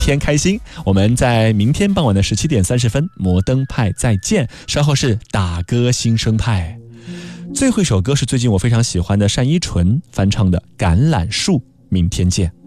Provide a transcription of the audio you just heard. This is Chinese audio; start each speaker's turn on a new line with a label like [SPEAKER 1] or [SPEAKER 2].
[SPEAKER 1] 天开心。我们在明天傍晚的17点30分，摩登派再见。稍后是打歌新生派。最后一首歌是最近我非常喜欢的单依纯翻唱的《橄榄树》。明天见。